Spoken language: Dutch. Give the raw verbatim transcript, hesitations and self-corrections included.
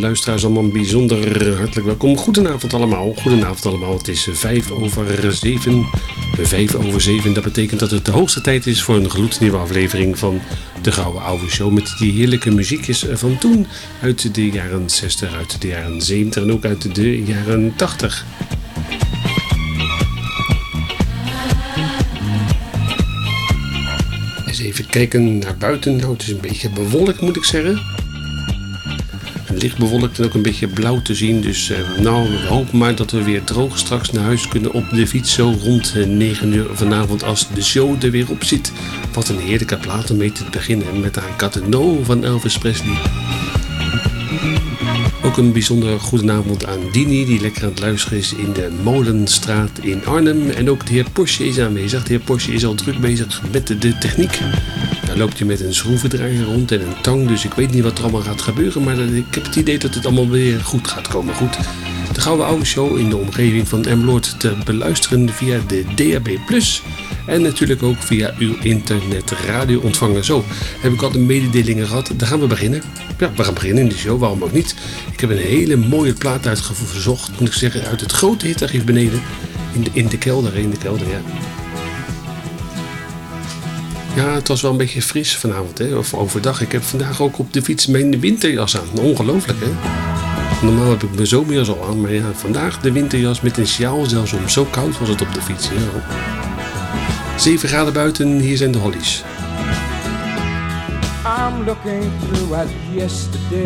luisteraars allemaal bijzonder hartelijk welkom. Goedenavond allemaal, goedenavond allemaal. Het is vijf over zeven. Vijf over zeven, dat betekent dat het de hoogste tijd is voor een gloednieuwe aflevering van de Gouden Oude Show. Met die heerlijke muziekjes van toen, uit de jaren zestig, uit de jaren zeventig en ook uit de jaren tachtig. Eens even kijken naar buiten. Nou, het is een beetje bewolkt, moet ik zeggen. Licht bewolkt en ook een beetje blauw te zien. Dus uh, nou, we hopen maar dat we weer droog straks naar huis kunnen op de fiets. Zo rond uh, negen uur vanavond als de show er weer op zit. Wat een heerlijke plaat om mee te beginnen. Met haar Got to Know van Elvis Presley. Ook een bijzonder goedenavond aan Dini, die lekker aan het luisteren is in de Molenstraat in Arnhem. En ook de heer Porsche is aanwezig. De heer Porsche is al druk bezig met de, de techniek. Daar loopt hij met een schroevendraaier rond en een tang, dus ik weet niet wat er allemaal gaat gebeuren. Maar ik heb het idee dat het allemaal weer goed gaat komen. Goed, de Gouden Oude Show in de omgeving van Emmeloord te beluisteren via de D A B plus. En natuurlijk ook via uw internet radio-ontvanger. Zo, heb ik al de mededelingen gehad. Daar gaan we beginnen. Ja, we gaan beginnen in de show. Waarom ook niet? Ik heb een hele mooie plaat uitgezocht. Moet ik zeggen, uit het grote hittarchief beneden. In de, in de kelder, in de kelder, ja. Ja, het was wel een beetje fris vanavond, hè? Of overdag. Ik heb vandaag ook op de fiets mijn winterjas aan. Ongelooflijk, hè? Normaal heb ik mijn zomerjas al aan. Maar ja, vandaag de winterjas met een sjaal. Zelfs om zo koud was het op de fiets. Ja. zeven graden buiten, hier zijn de Hollies. I'm looking through as yesterday.